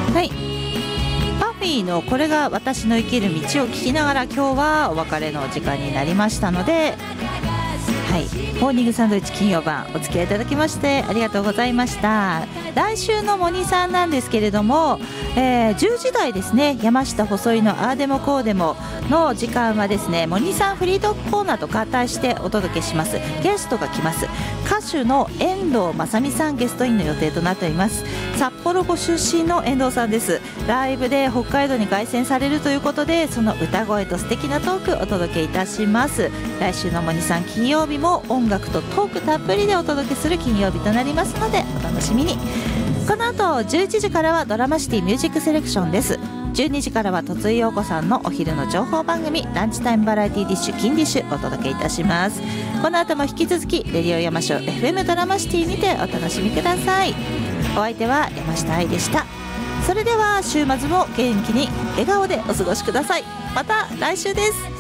はい、パフィーのこれが私の生きる道を聞きながら今日はお別れの時間になりましたので、はい、モーニングサンドイッチ金曜版お付き合いいただきましてありがとうございました。来週のモニさんなんですけれども、10時台ですね、山下細いのあーでもこうでもの時間はですね、モニさんフリートークコーナーと合体してお届けします。ゲストが来ます。歌手の遠藤雅美さんゲストインの予定となっております。札幌ご出身の遠藤さんです。ライブで北海道に凱旋されるということで、その歌声と素敵なトークお届けいたします。来週のモニさん金曜日も音楽とトークたっぷりでお届けする金曜日となりますのでお楽しみに。この後11時からはドラマシティミュージックセレクションです。12時からは戸井陽子さんのお昼の情報番組ランチタイムバラエティディッシュ金ディッシュお届けいたします。この後も引き続きレディオ山椒 FM ドラマシティにてお楽しみください。お相手は山下愛でした。それでは週末も元気に笑顔でお過ごしください。また来週です。